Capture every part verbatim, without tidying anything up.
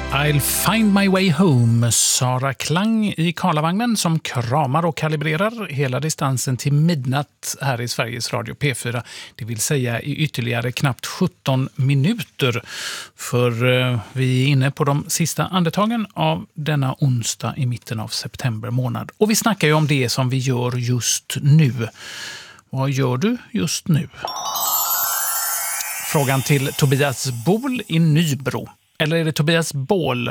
I'll find my way home. Sara Klang i Karlavagnen som kramar och kalibrerar hela distansen till midnatt här i Sveriges Radio P fyra. Det vill säga i ytterligare knappt sjutton minuter. För eh, vi är inne på de sista andetagen av denna onsdag i mitten av september månad. Och vi snackar ju om det som vi gör just nu. Vad gör du just nu? Frågan till Tobias Bol i Nybro. Eller är det Tobias Bål?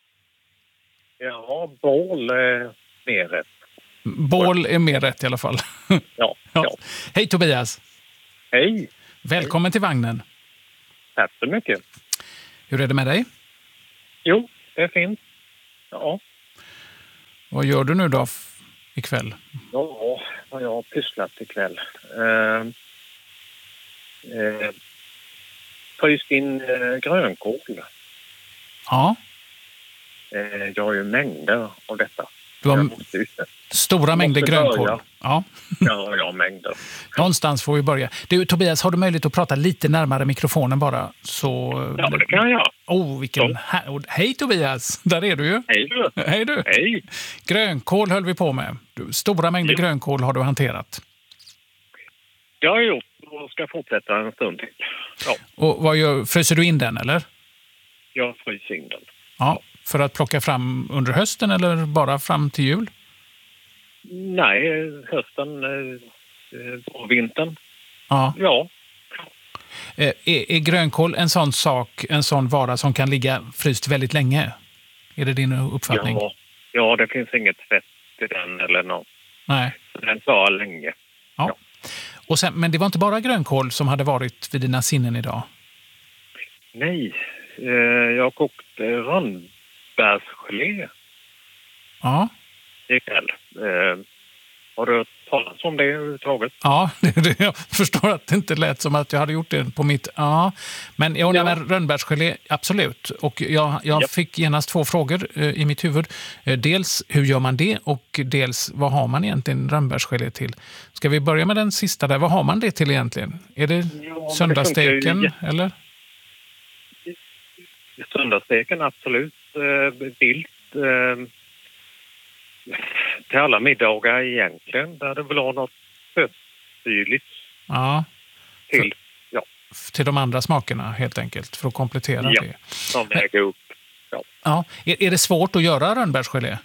Ja, Bål är mer rätt. Bål är mer rätt i alla fall. Ja, ja. ja. Hej Tobias. Hej. Välkommen Hej. till vagnen. Tack så mycket. Hur är det med dig? Jo, det är fint. Ja. Vad gör du nu då f- ikväll? Ja, vad jag har pysslat ikväll. Uh, uh, fryst in uh, grönkål. Ja. Uh, jag har ju mängder av detta. Du har måste, stora mängder grönkål. Ja. Ja, jag har mängder. Någonstans får vi börja. Du, Tobias, har du möjlighet att prata lite närmare mikrofonen bara? Så... Ja, det kan jag. Oh, vilken här... Hej Tobias, där är du ju. Hej du. Hej du. Hej. Grönkål höll vi på med. Du, stora mängder Jo. grönkål har du hanterat. Det har jag gjort och ska fortsätta en stund till. Ja, Och vad gör, fryser du in den, eller? jag fryser in den. Ja, för att plocka fram under hösten eller bara fram till jul? Nej, hösten eh, och vintern. Ja. Ja, Eh, Är, är grönkål en sån sak, en sån vara som kan ligga fryst väldigt länge? Är det din uppfattning? ja, ja, det finns inget fett i den eller något. Nej. Den tar länge. Ja. Och sen, men det var inte bara grönkål som hade varit vid dina sinnen idag? Nej, eh, jag kokte rönnbärsgelé Ja. ikväll. Eh, har du hört talas om det överhuvudtaget? Ja, det, det, jag förstår att det inte lät som att jag hade gjort det på mitt... Ja, men jag Ja. men rönnbärsgelé, absolut. Och jag, jag Ja. fick genast två frågor eh, i mitt huvud. Eh, dels, hur gör man det? Och dels, vad har man egentligen rönnbärsgelé till? Ska vi börja med den sista där? Vad har man det till egentligen? Är det Ja, men det funkar söndagssteken, ju- eller? Söndagssteken, absolut. Eh, vilt. Eh, till alla middagar egentligen. Där det vill ha något sötstyligt Ja, till. Ja, till de andra smakerna helt enkelt, för att komplettera Ja. det. som väger upp. Ja. Ja. Är, är det svårt att göra rönnbärsgelé?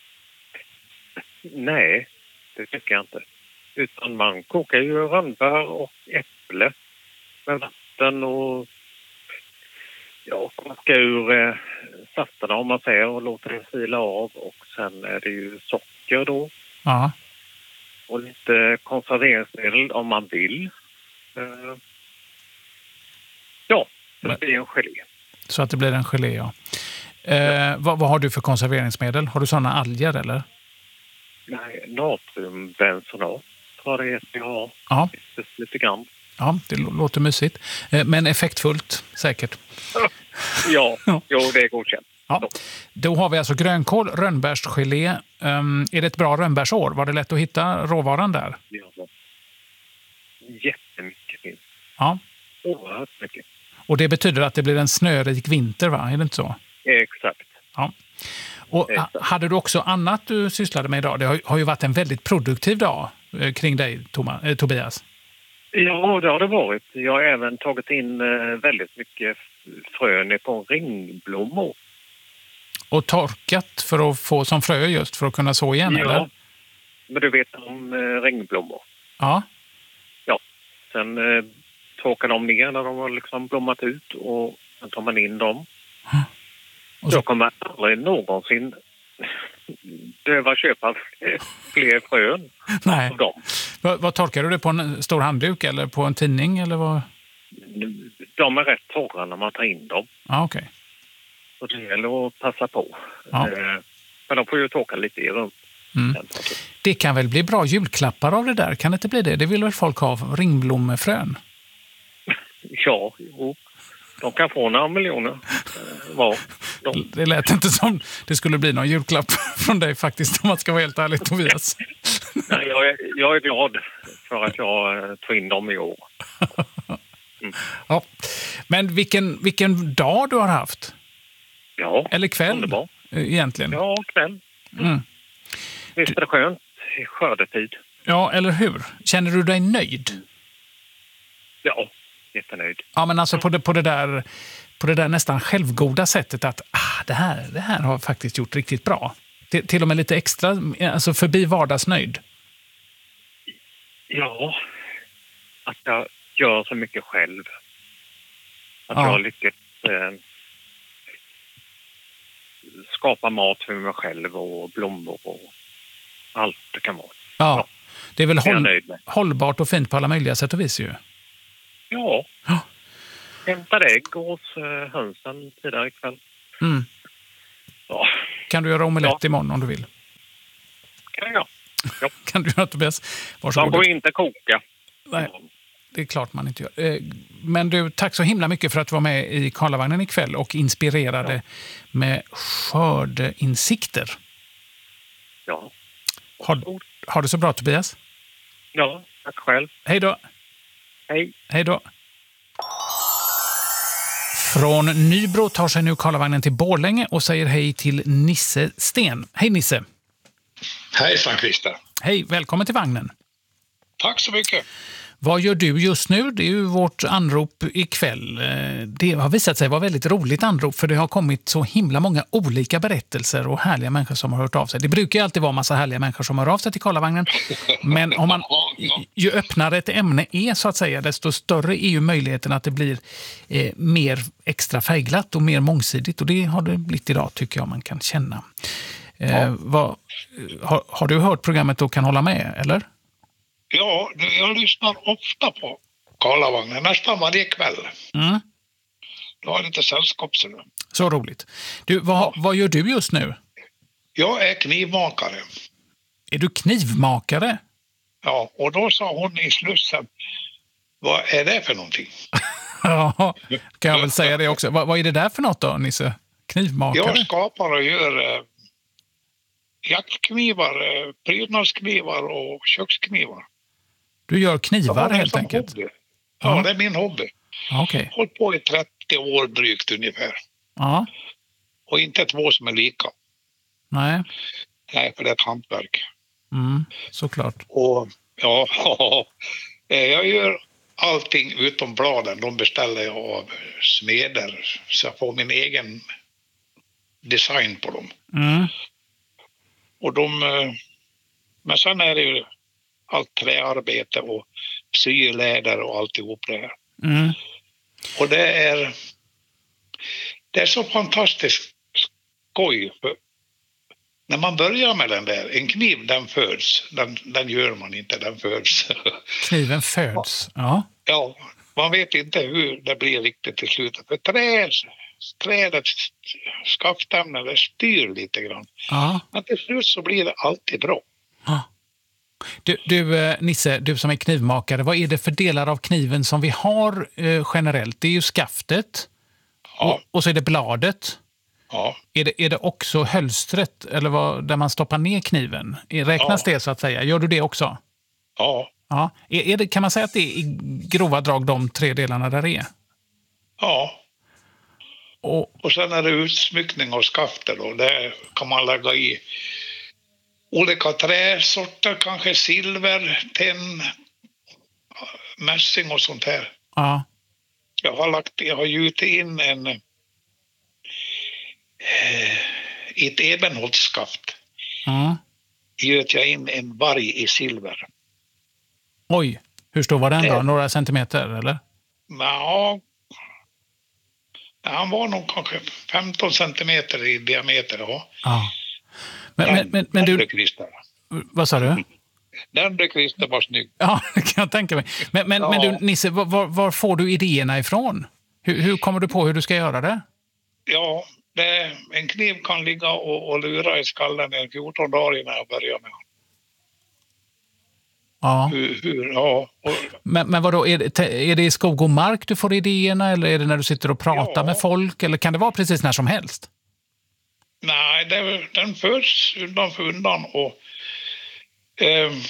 Nej, det tycker jag inte. Utan man kokar ju rönnbär och äpple med vatten och ja, kokar ur eh, safterna om man säger och låter det sila av. Och sen är det ju socker då Ja. och lite konserveringsmedel om man vill. Eh, ja, så det blir en gelé. Så att det blir en gelé, ja. Eh, vad, vad har du för konserveringsmedel? Har du såna alger, eller? Nej, natriumbensonat tror jag det heter. Ja, Ja, just lite grann. ja det lå- låter mysigt. Eh, men effektfullt, säkert. Ja, jo, det är godkänt. Ja. Då har vi alltså grönkål, rönnbärsgelé. Um, är det ett bra rönnbärsår? Var det lätt att hitta råvaran där? Ja. Jättemycket finns. Ja. Oerhört mycket. Och det betyder att det blir en snörik vinter, va? Är det inte så? Exakt. Ja. Och ha- hade du också annat du sysslade med idag? Det har, har ju varit en väldigt produktiv dag eh, kring dig, Toma, eh, Tobias. Ja, det har det varit. Jag har även tagit in eh, väldigt mycket frön på ringblommor. Och torkat för att få som frö just för att kunna så igen, Ja. eller? Men du vet om eh, ringblommor. Ja. Sen eh, torkar de ner när de har liksom blommat ut och sen tar man in dem. Och så- Jag kommer aldrig någonsin behöva köpa fler frön Nej. av dem. Vad, vad torkar du det på? En stor handduk eller på en tidning? Eller vad? De är rätt torra när man tar in dem. Ja, okej. Så det gäller att passa på. Ja. Eh, Men de får ju torka lite i rum. Mm. Det kan väl bli bra julklappar av det där? Kan det inte bli det? Det vill väl folk ha? Ringblommefrön? Ja, jo. De kan få några miljoner eh, var. De. Det lät inte som det skulle bli någon julklapp från dig faktiskt, om man ska vara helt ärlig, Tobias. Nej, jag, är, jag är glad för att jag eh, tog in dem i år. Ja. Men vilken, vilken dag du har haft. Ja, eller kväll underbart. egentligen. Ja, kväll. Mm. Visst är det skönt i skördetid. Ja, eller hur? Känner du dig nöjd? Ja, jättenöjd. Ja, men alltså på det, på det där på det där nästan självgoda sättet att ah, det här det här har faktiskt gjort riktigt bra. Till, till och med lite extra, alltså förbi vardagsnöjd. Ja, att jag gör så mycket själv. Att Ja. jag har lyckats eh, skapa mat för mig själv och blommor och allt det kan vara. Ja, det är väl Det är jag håll, nöjd med. hållbart och fint på alla möjliga sätt och vis ju. Ja, Ja. hämtade ägg hos eh, hönsen tidigare ikväll. Mm. Ja, Kan du göra omelett Ja. imorgon om du vill? kan jag. Ja. Kan du göra, Tobias? Man Varsågod. får inte koka. Nej, det är klart man inte gör. Eh, Men du, tack så himla mycket för att du var med i Karlavagnen ikväll och inspirerade Ja. med skördeinsikter. Ja. Har, har det så bra, Tobias. Ja, tack själv. Hej då. Hej. Hej då. Från Nybro tar sig nu Karlavagnen till Borlänge och säger hej till Nisse Sten. Hej Nisse. Hejsan Christer. Hej, välkommen till vagnen. Tack så mycket. Vad gör du just nu? Det är ju vårt anrop ikväll. Eh, Det har visat sig vara väldigt roligt anrop för det har kommit så himla många olika berättelser och härliga människor som har hört av sig. Det brukar ju alltid vara massa härliga människor som hör av sig till Karlavagnen. Men om man, ju öppnare ett ämne är så att säga, desto större är ju möjligheten att det blir eh, mer extra färgglatt och mer mångsidigt. Och det har det blivit idag tycker jag man kan känna. Eh, Ja. vad, har, har du hört programmet och kan hålla med, eller? Ja, jag lyssnar ofta på Karlavagnen, nästan varje kväll. Mm. Du har lite sällskapsrum. Så roligt. Du, vad, vad gör du just nu? Jag är knivmakare. Är du knivmakare? Ja, och då sa hon i Slussen, vad är det för någonting? Ja, kan jag väl säga det också. Vad, vad är det där för något då, Nisse? Knivmakare? Jag skapar och gör eh, jaktknivar, eh, prydnadsknivar och köksknivar. Du gör Ja, knivar det är helt som enkelt? hobby. Ja, Ja. det är min hobby. Ja, okej. Hållit på i trettio år drygt ungefär. Ja, Och inte två som är lika. nej. Nej, för det är ett hantverk. Mm, såklart. Och ja, jag gör allting utom bladen. De beställer jag av smeder så jag får min egen design på dem. Mm, Och de, eh, men sen är det ju allt träarbete och syläder och alltihop det här. mm, Och det är, det är så fantastiskt skoj. För när man börjar med den där, en kniv den föds, den, den gör man inte, den föds. kniven föds. Ja, Ja, man vet inte hur det blir riktigt till slut. För träd, trädets skaftämnen det styr lite grann. ja. Men till slut så blir det alltid bra. ja. Du, du eh, Nisse, du som är knivmakare, vad är det för delar av kniven som vi har eh, generellt? Det är ju skaftet Ja, och, och så är det bladet. ja, Är det, är det också hölstret eller vad, där man stoppar ner kniven? Är- Räknas Ja. det så att säga? Gör du det också? ja, Ja. Är, är det, kan man säga att det är i grova drag de tre delarna där är? ja. Och, Och sen är det utsmyckning av skaftet då. Det kan man lägga i olika träsorter, kanske silver, tenn, mässing och sånt här. ja. Jag har lagt, jag har gjutit in en eh, i ett ebenholtsskaft Ja. göt jag in en varg i silver. Oj, hur stor var den då? Det- Några centimeter eller? Ja, han var nog kanske femton centimeter i diameter. Ja. Ja. Men, men, men, men den du, Christer. vad sa du? Den där Christer var snygg. Ja, det kan jag tänka mig. Men, men, Ja. men du, Nisse, var, var, var får du idéerna ifrån? Hur, hur kommer du på hur du ska göra det? Ja, det, en kniv kan ligga och, och lura i skallen i fjorton dagar innan jag börjar med. Ja. Hur, hur, ja, och, Men, men vadå, är det, är det i skog och mark du får idéerna eller är det när du sitter och pratar Ja. med folk? Eller kan det vara precis när som helst? nej, det, den förs undan för undan och ehm,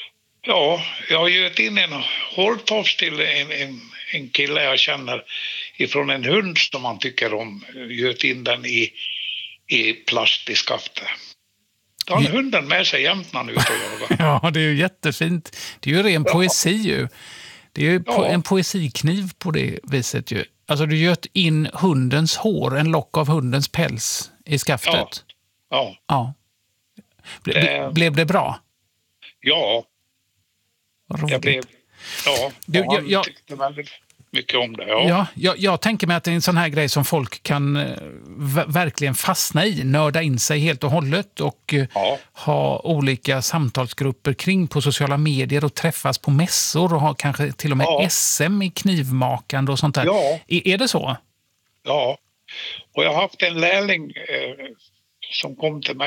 ja, jag har gett in en hårtofs till en, en, en kille jag känner ifrån en hund som man tycker om, göt in den i, i plast i skaftet. Då har hunden med sig jämt när han är ute och jagar. Ja, det är ju jättefint. Det är ju ren ja. poesi ju. Det är ju ja. en poesikniv på det viset ju. Alltså du göt in hundens hår, en lock av hundens päls i skaftet. Ja. Ja. ja. Ble, det... Blev det bra? Ja. Det blev... Ja, du, jag, jag tyckte väldigt mycket om det. Ja. Ja, jag, jag tänker mig att det är en sån här grej som folk kan uh, verkligen fastna i, nörda in sig helt och hållet och uh, ja. ha olika samtalsgrupper kring på sociala medier och träffas på mässor och ha kanske till och med ja. S M i knivmakande och sånt där. Ja. Är, är det så? Ja, och jag har haft en lärling eh, som kom till mig